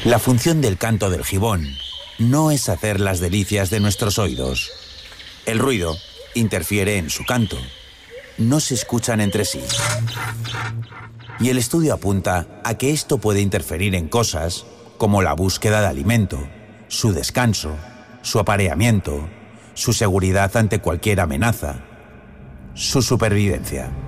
La función del canto del gibón no es hacer las delicias de nuestros oídos. El ruido interfiere en su canto. No se escuchan entre sí. Y el estudio apunta a que esto puede interferir en cosas como la búsqueda de alimento, su descanso, su apareamiento, su seguridad ante cualquier amenaza, su supervivencia.